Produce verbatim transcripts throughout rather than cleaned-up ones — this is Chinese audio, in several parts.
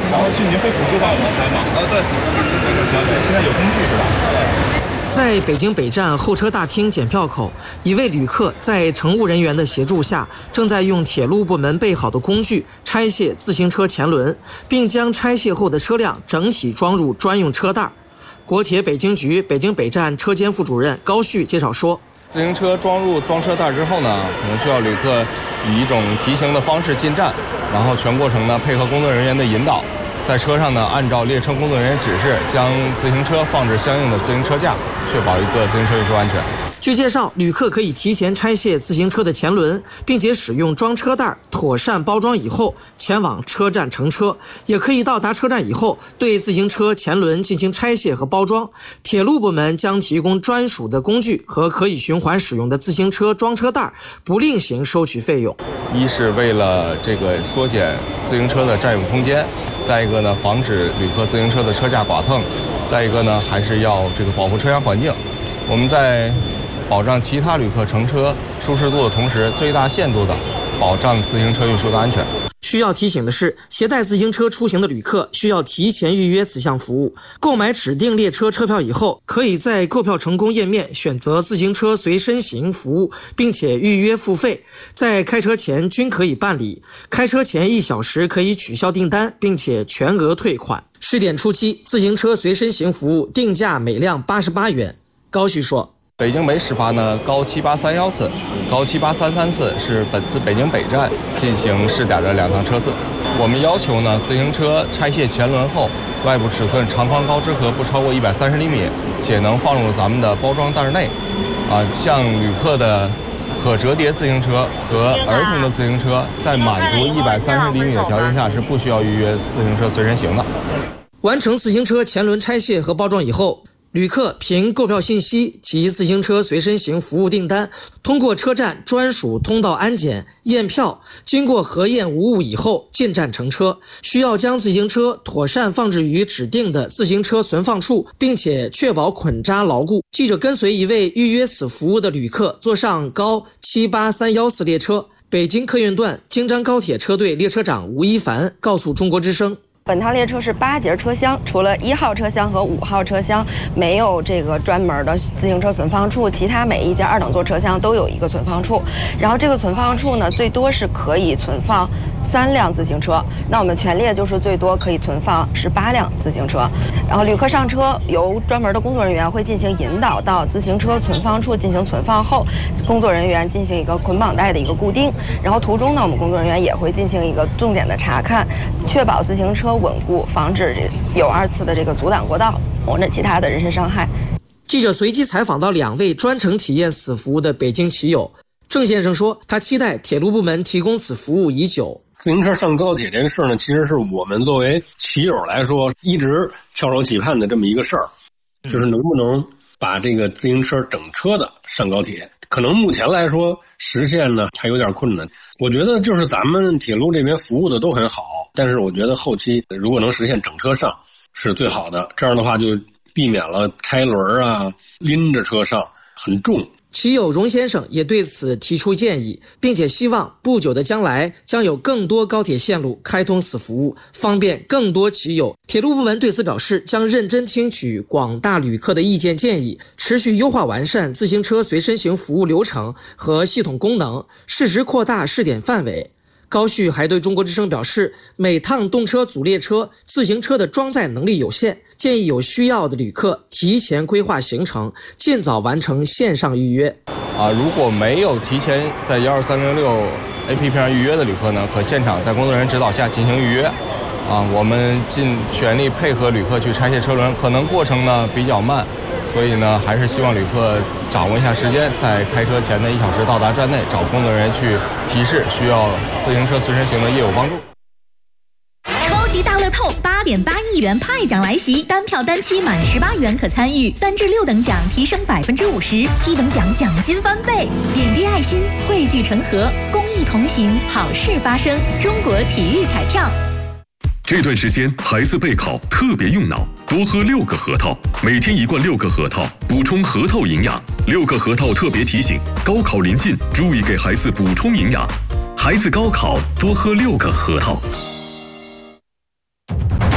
然后去您会辅助到邮差吗？啊，对，现在有工具是吧？ 在北京北站候车大厅检票口，一位旅客在乘务人员的协助下，正在用铁路部门备好的工具拆卸自行车前轮，并将拆卸后的车辆整体装入专用车袋。国铁北京局北京北站车间副主任高旭介绍说， 自行车装入装车袋之后呢，可能需要旅客以一种提醒的方式进站，然后全过程呢配合工作人员的引导，在车上呢按照列车工作人员指示，将自行车放置相应的自行车架，确保一个自行车运输安全。 据介绍，旅客可以提前拆卸自行车的前轮，并且使用装车袋妥善包装以后前往车站乘车，也可以到达车站以后对自行车前轮进行拆卸和包装。铁路部门将提供专属的工具和可以循环使用的自行车装车袋，不另行收取费用。 一是为了这个缩减自行车的占用空间，再一个呢防止旅客自行车的车架剐蹭，再一个呢还是要这个保护车厢环境。我们在保障其他旅客乘车舒适度的同时，最大限度的保障自行车运输的安全。 需要提醒的是，携带自行车出行的旅客需要提前预约此项服务。购买指定列车车票以后，可以在购票成功页面选择自行车随身行服务，并且预约付费，在开车前均可以办理。开车前一小时可以取消订单，并且全额退款。试点初期，自行车随身行服务定价每辆八十八元。高旭说， 北京每始发呢高七八三幺次，高七八三三次是本次北京北站进行试点的两趟车次。我们要求呢，自行车拆卸前轮后，外部尺寸长宽高之和不超过一百三十厘米，且能放入咱们的包装袋内。啊，像旅客的可折叠自行车和儿童的自行车，在满足一百三十厘米的条件下，是不需要预约自行车随身行的。 完成自行车前轮拆卸和包装以后，旅客凭购票信息及自行车随身行服务订单，通过车站专属通道安检验票，经过核验无误以后进站乘车。需要将自行车妥善放置于指定的自行车存放处，并且确保捆扎牢固。记者跟随一位预约此服务的旅客坐上高七八三幺次列车，北京客运段京张高铁车队列车长吴一凡告诉中国之声， 本趟列车是八节车厢，除了一号车厢和五号车厢没有这个专门的自行车存放处，其他每一节二等座车厢都有一个存放处。然后这个存放处呢，最多是可以存放三辆自行车，那我们全列就是最多可以存放十八辆自行车。然后旅客上车，由专门的工作人员会进行引导到自行车存放处进行存放后，工作人员进行一个捆绑带的一个固定。然后途中呢，我们工作人员也会进行一个重点的查看，确保自行车稳固，防止有二次的这个阻挡过道或者其他的人身伤害。 记者随机采访到两位专程体验此服务的北京骑友。郑先生说，他期待铁路部门提供此服务已久。 自行车上高铁这个事儿呢，其实是我们作为骑友来说一直翘首企盼的这么一个事儿，就是能不能把这个自行车整车的上高铁。可能目前来说实现呢还有点困难。我觉得就是咱们铁路这边服务的都很好，但是我觉得后期如果能实现整车上是最好的，这样的话就避免了拆轮啊拎着车上很重。 骑友荣先生也对此提出建议，并且希望不久的将来将有更多高铁线路开通此服务，方便更多骑友。铁路部门对此表示，将认真听取广大旅客的意见建议，持续优化完善自行车随身行服务流程和系统功能，适时扩大试点范围。高旭还对中国之声表示，每趟动车组列车自行车的装载能力有限，建议有需要的旅客提前规划行程，尽早完成线上预约。 啊，如果没有提前在一二三零六 A P P 上预约的旅客呢，可现场在工作人员指导下进行预约。啊，我们尽全力配合旅客去拆卸车轮，可能过程呢比较慢，所以呢还是希望旅客掌握一下时间，在开车前的一小时到达站内，找工作人员去提示需要自行车随身行的业务帮助。 超级大乐透八点八亿元派奖来袭，单票单期满十八元可参与，三至六等奖提升百分之五十，七等奖奖金翻倍。点滴爱心，汇聚成河，公益同行，好事发生。中国体育彩票。 这段时间孩子备考特别用脑，多喝六个核桃，每天一罐六个核桃，补充核桃营养。六个核桃特别提醒：高考临近，注意给孩子补充营养。孩子高考多喝六个核桃。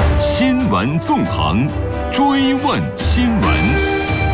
闻纵横，追问新闻。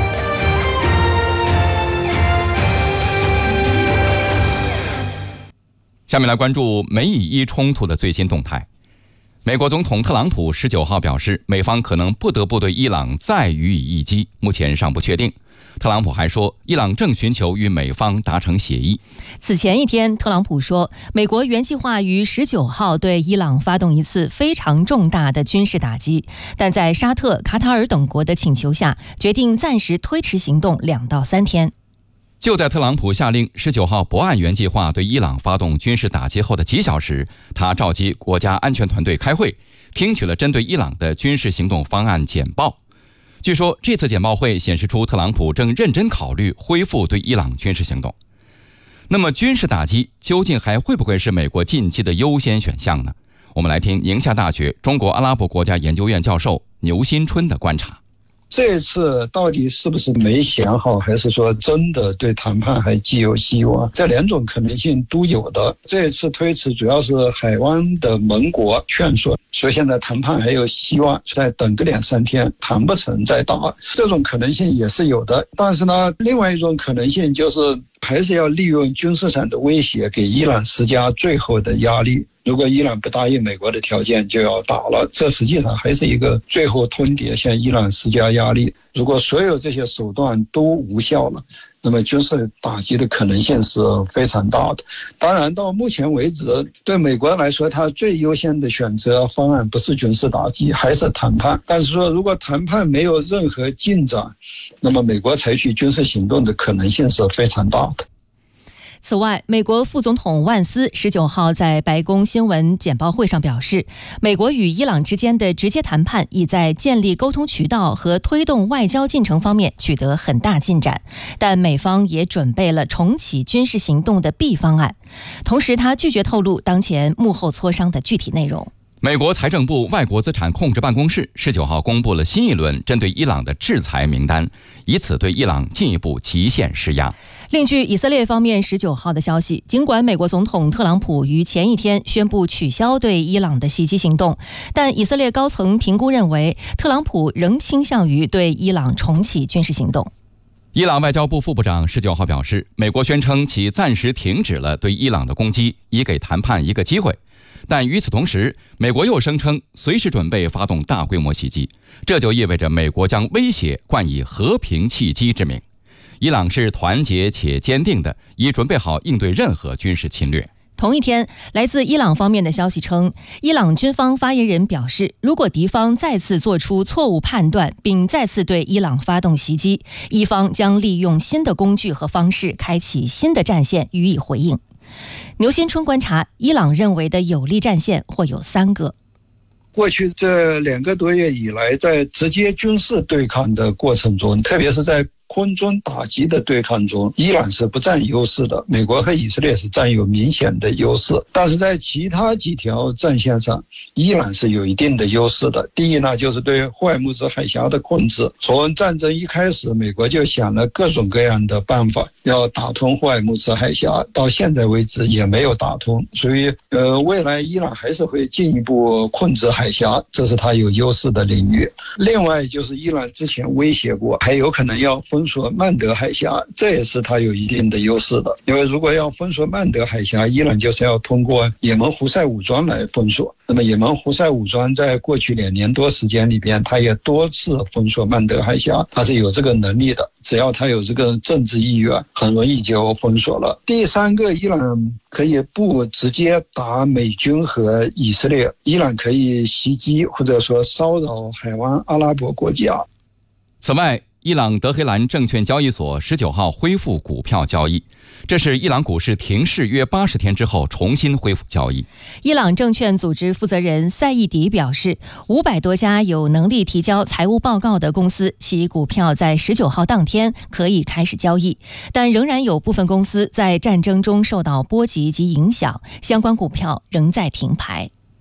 下面来关注美以伊冲突的最新动态。美国总统特朗普十九号表示，美方可能不得不对伊朗再予以一击，目前尚不确定。特朗普还说，伊朗正寻求与美方达成协议。 此前一天，特朗普说，美国原计划于十九号对伊朗发动一次非常重大的军事打击，但在沙特、卡塔尔等国的请求下，决定暂时推迟行动两到三天。 就在特朗普下令十九号不按原计划对伊朗发动军事打击后的几小时，他召集国家安全团队开会，听取了针对伊朗的军事行动方案简报。据说这次简报会显示出特朗普正认真考虑恢复对伊朗军事行动。那么军事打击究竟还会不会是美国近期的优先选项呢？我们来听宁夏大学中国阿拉伯国家研究院教授牛新春的观察。 这一次到底是不是没想好，还是说真的对谈判还寄有希望？这两种可能性都有的。这一次推迟主要是海湾的盟国劝说，所以现在谈判还有希望，再等个两三天，谈不成再打，这种可能性也是有的。但是呢，另外一种可能性就是还是要利用军事上的威胁给伊朗施加最后的压力。如果伊朗不答应美国的条件，就要打了。这实际上还是一个最后通牒，向伊朗施加压力。如果所有这些手段都无效了，那么军事打击的可能性是非常大的。当然，到目前为止，对美国来说，它最优先的选择方案不是军事打击，还是谈判。但是说，如果谈判没有任何进展，那么美国采取军事行动的可能性是非常大的。 此外，美国副总统万斯十九号在白宫新闻简报会上表示，美国与伊朗之间的直接谈判已在建立沟通渠道和推动外交进程方面取得很大进展，但美方也准备了重启军事行动的 B 方案。同时，他拒绝透露当前幕后磋商的具体内容。 美国财政部外国资产控制办公室十九号公布了新一轮针对伊朗的制裁名单，以此对伊朗进一步极限施压。 另据以色列方面十九号的消息，尽管美国总统特朗普于前一天宣布取消对伊朗的袭击行动，但以色列高层评估认为，特朗普仍倾向于对伊朗重启军事行动。 伊朗外交部副部长十九号表示，美国宣称其暂时停止了对伊朗的攻击，以给谈判一个机会。但与此同时，美国又声称随时准备发动大规模袭击，这就意味着美国将威胁冠以和平契机之名。伊朗是团结且坚定的，已准备好应对任何军事侵略。 同一天，来自伊朗方面的消息称，伊朗军方发言人表示，如果敌方再次做出错误判断，并再次对伊朗发动袭击，伊方将利用新的工具和方式开启新的战线予以回应。牛新春观察，伊朗认为的有利战线或有三个。 过去这两个多月以来，在直接军事对抗的过程中，特别是在空中打击的对抗中，伊朗是不占优势的，美国和以色列是占有明显的优势。但是在其他几条战线上，伊朗是有一定的优势的。第一呢，就是对霍尔木兹海峡的控制。从战争一开始，美国就想了各种各样的办法要打通霍尔木兹海峡，到现在为止也没有打通。所以呃，未来伊朗还是会进一步控制海峡，这是它有优势的领域。另外就是伊朗之前威胁过，还有可能要封锁曼德海峡，这也是它有一定的优势的。因为如果要封锁曼德海峡，伊朗就是要通过也门胡塞武装来封锁。那么也门胡塞武装在过去两年多时间里边，它也多次封锁曼德海峡，它是有这个能力的。只要它有这个政治意愿，很容易就封锁了。第三个，伊朗可以不直接打美军和以色列，伊朗可以袭击或者说骚扰海湾阿拉伯国家。 此外，伊朗德黑兰证券交易所十九号恢复股票交易，这是伊朗股市停市约八十天之后重新恢复交易。 伊朗证券组织负责人赛义迪表示，五百多家有能力提交财务报告的公司，其股票在十九号当天可以开始交易，但仍然有部分公司在战争中受到波及及影响，相关股票仍在停牌。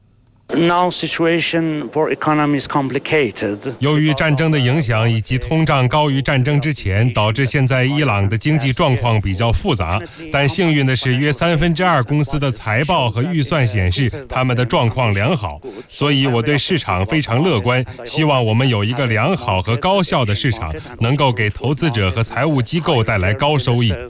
Now situation for economy is complicated. 由于战争的影响以及通胀高于战争之前，导致现在伊朗的经济状况比较复杂。但幸运的是，约三分之二公司的财报和预算显示他们的状况良好，所以我对市场非常乐观，希望我们有一个良好和高效的市场，能够给投资者和财务机构带来高收益。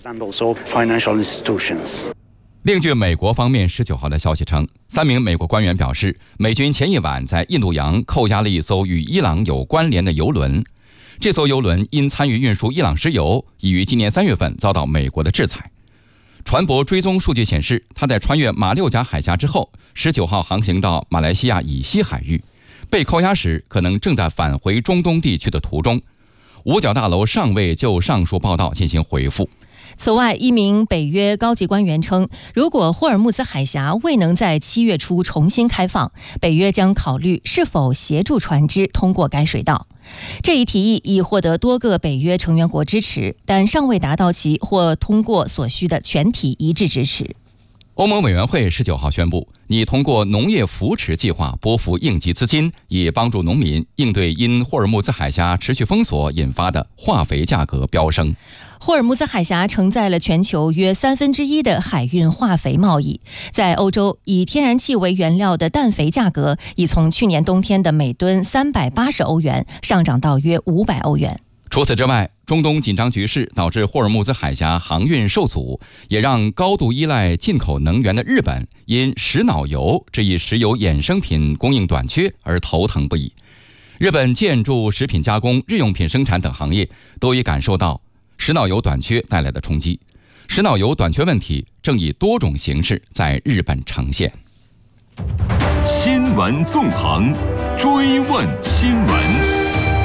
另据美国方面十九号的消息称，三名美国官员表示，美军前一晚在印度洋扣押了一艘与伊朗有关联的油轮。这艘油轮因参与运输伊朗石油，已于今年三月份遭到美国的制裁。船舶追踪数据显示，它在穿越马六甲海峡之后，十九号航行到马来西亚以西海域，被扣押时可能正在返回中东地区的途中。五角大楼尚未就上述报道进行回复。 此外，一名北约高级官员称，如果霍尔木兹海峡未能在七月初重新开放，北约将考虑是否协助船只通过该水道。这一提议已获得多个北约成员国支持，但尚未达到其或通过所需的全体一致支持。 欧盟委员会十九号宣布，拟通过农业扶持计划拨付应急资金，以帮助农民应对因霍尔木兹海峡持续封锁引发的化肥价格飙升。 霍尔木兹海峡承载了全球约三分之一的海运化肥贸易。在欧洲，以天然气为原料的氮肥价格已从去年冬天的每吨三百八十欧元上涨到约五百欧元。 除此之外，中东紧张局势导致霍尔木兹海峡航运受阻，也让高度依赖进口能源的日本因石脑油这一石油衍生品供应短缺而头疼不已。日本建筑、食品加工、日用品生产等行业都已感受到石脑油短缺带来的冲击。石脑油短缺问题正以多种形式在日本呈现。 新闻纵横，追问新闻。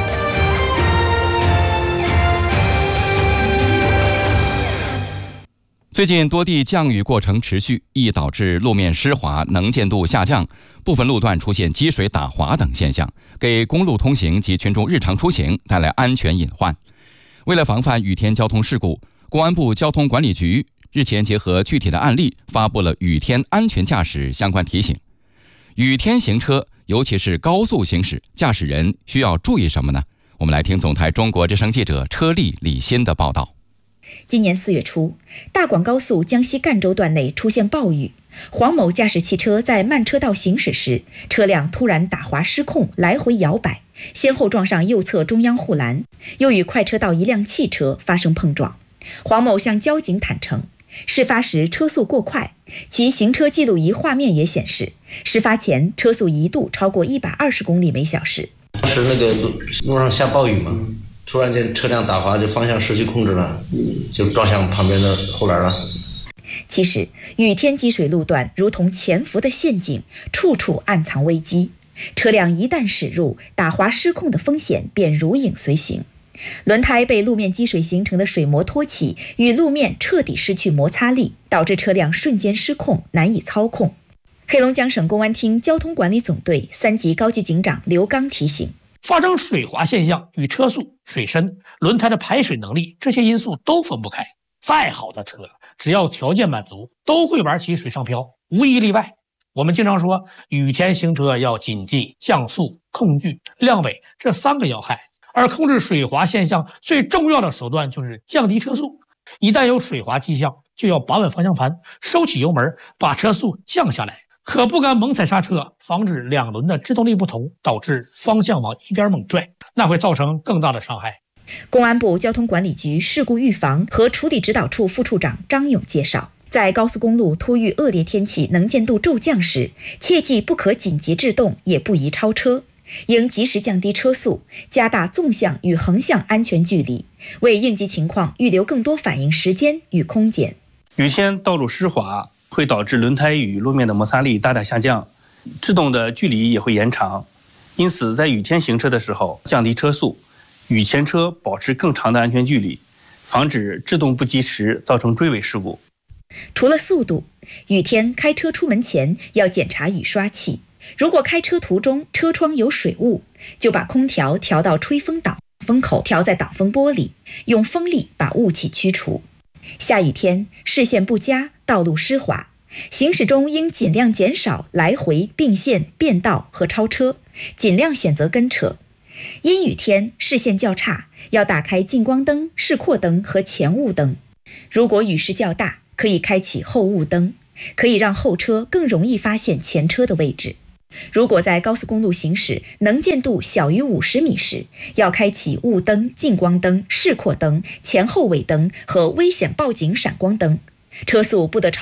最近多地降雨过程持续，易导致路面湿滑、能见度下降，部分路段出现积水打滑等现象，给公路通行及群众日常出行带来安全隐患。为了防范雨天交通事故，公安部交通管理局日前结合具体的案例，发布了雨天安全驾驶相关提醒。雨天行车，尤其是高速行驶，驾驶人需要注意什么呢？我们来听总台中国之声记者车丽、李欣的报道。 今年四月初，大广高速江西赣州段内出现暴雨，黄某驾驶汽车在慢车道行驶时，车辆突然打滑失控，来回摇摆，先后撞上右侧中央护栏，又与快车道一辆汽车发生碰撞。黄某向交警坦诚，事发时车速过快，其行车记录仪画面也显示，事发前车速一度超过一百二十公里每小时。 当时那个路路上下暴雨嘛，突然间车辆打滑，就方向失去控制了，就撞向旁边的护栏了。 其实，雨天积水路段如同潜伏的陷阱，处处暗藏危机。车辆一旦驶入，打滑失控的风险便如影随形。轮胎被路面积水形成的水膜托起，与路面彻底失去摩擦力，导致车辆瞬间失控，难以操控。黑龙江省公安厅交通管理总队三级高级警长刘刚提醒， 发生水滑现象与车速、水深、轮胎的排水能力这些因素都分不开。再好的车，只要条件满足，都会玩起水上漂，无一例外。我们经常说，雨天行车要谨记降速、控距、亮尾这三个要害，而控制水滑现象最重要的手段就是降低车速。一旦有水滑迹象，就要把稳方向盘，收起油门，把车速降下来。可不敢猛踩刹车，防止两轮的制动力不同，导致方向往一边猛拽，那会造成更大的伤害。 公安部交通管理局事故预防和处理指导处副处长张勇介绍，在高速公路突遇恶劣天气能见度骤降时，切记不可紧急制动，也不宜超车，应及时降低车速，加大纵向与横向安全距离，为应急情况预留更多反应时间与空间。 雨天道路湿滑会导致轮胎与路面的摩擦力大大下降，制动的距离也会延长，因此在雨天行车的时候降低车速，与前车保持更长的安全距离，防止制动不及时造成追尾事故。 除了速度，雨天开车出门前要检查雨刷器，如果开车途中车窗有水雾，就把空调调到吹风挡风口，调在挡风玻璃，用风力把雾气驱除。下雨天视线不佳，道路湿滑， 行驶中应尽量减少来回、并线、变道和超车，尽量选择跟车。阴雨天视线较差，要打开近光灯、示廓灯和前雾灯。如果雨势较大，可以开启后雾灯，可以让后车更容易发现前车的位置。如果在高速公路行驶，能见度小于五十米时，要开启雾灯、近光灯、示廓灯、前后尾灯和危险报警闪光灯，车速不得超